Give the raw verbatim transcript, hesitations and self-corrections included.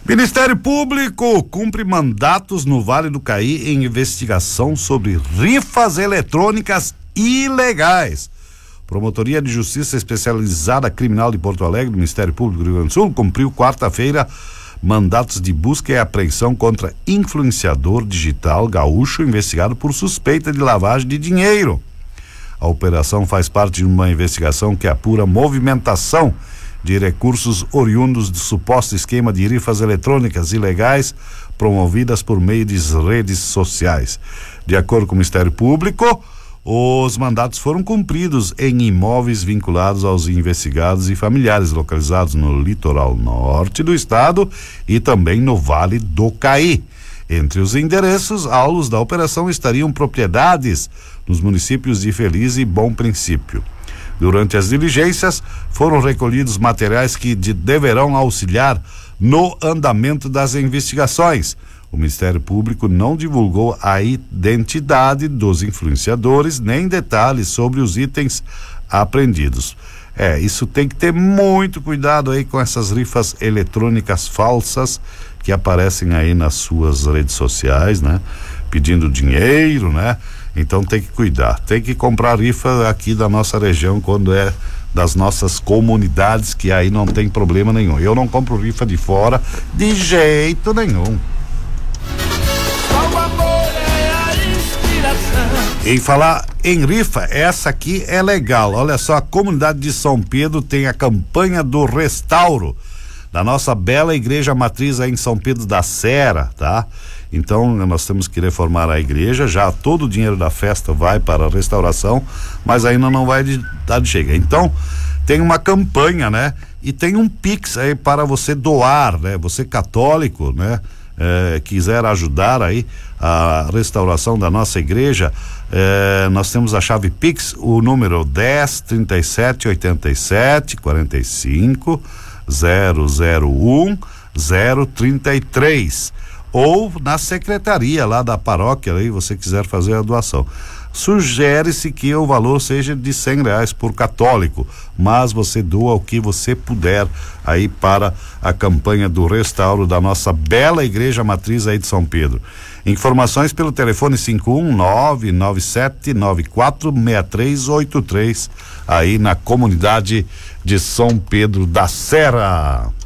Ministério Público cumpre mandatos no Vale do Caí em investigação sobre rifas eletrônicas ilegais. Promotoria de Justiça Especializada Criminal de Porto Alegre, do Ministério Público do Rio Grande do Sul, cumpriu quarta-feira mandatos de busca e apreensão contra influenciador digital gaúcho investigado por suspeita de lavagem de dinheiro. A operação faz parte de uma investigação que apura movimentação de recursos oriundos do suposto esquema de rifas eletrônicas ilegais promovidas por meio de redes sociais. De acordo com o Ministério Público, os mandatos foram cumpridos em imóveis vinculados aos investigados e familiares localizados no litoral norte do estado e também no Vale do Caí. Entre os endereços, alvos da operação estariam propriedades nos municípios de Feliz e Bom Princípio. Durante as diligências, foram recolhidos materiais que de, deverão auxiliar no andamento das investigações. O Ministério Público não divulgou a identidade dos influenciadores nem detalhes sobre os itens apreendidos. É, isso tem que ter muito cuidado aí com essas rifas eletrônicas falsas que aparecem aí nas suas redes sociais, né? Pedindo dinheiro, né? Então tem que cuidar, tem que comprar rifa aqui da nossa região quando é das nossas comunidades, que aí não tem problema nenhum. Eu não compro rifa de fora de jeito nenhum. Em falar em rifa, essa aqui é legal. Olha só, a comunidade de São Pedro tem a campanha do restauro da nossa bela igreja matriz aí em São Pedro da Serra, tá? Então nós temos que reformar a igreja, já todo o dinheiro da festa vai para a restauração, mas ainda não vai de, tá de chega. Então tem uma campanha, né? E tem um Pix aí para você doar, né? Você católico, né? É, quiser ajudar aí a restauração da nossa igreja, é, nós temos a chave Pix, o número dez, trinta e sete, oitenta e sete, quarenta e cinco, zero zero um, zero trinta e três, ou na secretaria lá da paróquia, aí você quiser fazer a doação. Sugere-se que o valor seja de cem reais por católico, mas você doa o que você puder aí para a campanha do restauro da nossa bela igreja matriz aí de São Pedro. Informações pelo telefone cinco um nove nove sete nove quatro seis três oito três, aí na comunidade de São Pedro da Serra.